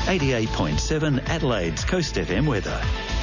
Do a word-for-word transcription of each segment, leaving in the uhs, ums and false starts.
eighty-eight point seven Adelaide's Coast F M weather.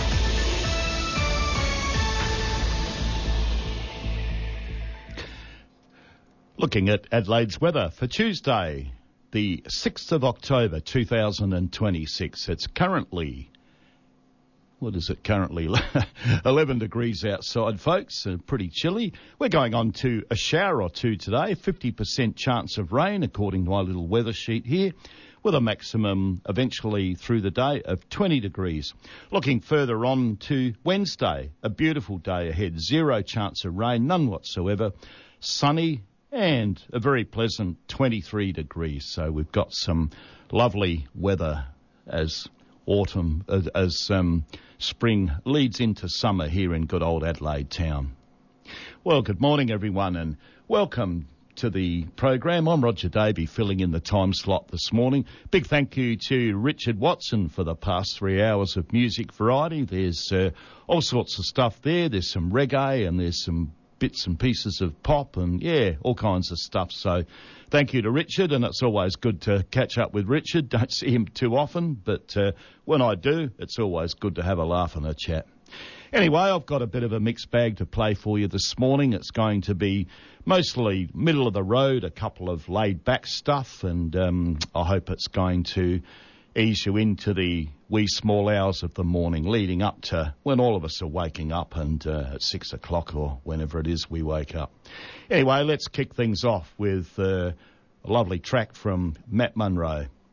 Looking at Adelaide's weather for Tuesday, the sixth of October two thousand twenty-six. It's currently, what is it currently? eleven degrees outside, folks, and pretty chilly. We're going on to a shower or two today, fifty percent chance of rain, according to my little weather sheet here, with a maximum eventually through the day of twenty degrees. Looking further on to Wednesday, a beautiful day ahead, zero chance of rain, none whatsoever, sunny, and a very pleasant twenty-three degrees. So we've got some lovely weather as autumn, as, as um, spring leads into summer here in good old Adelaide town. Well, good morning, everyone, and welcome to the program. I'm Roger Davey, filling in the time slot this morning. Big thank you to Richard Watson for the past three hours of music variety. There's uh, all sorts of stuff there. There's some reggae and there's some bits and pieces of pop and, yeah, all kinds of stuff. So thank you to Richard, and it's always good to catch up with Richard. Don't see him too often, but uh, when I do, it's always good to have a laugh and a chat. Anyway, I've got a bit of a mixed bag to play for you this morning. It's going to be mostly middle of the road, a couple of laid-back stuff, and um, I hope it's going to ease you into the wee small hours of the morning leading up to when all of us are waking up and uh, at six o'clock or whenever it is we wake up. Anyway, let's kick things off with uh, a lovely track from Matt Munro.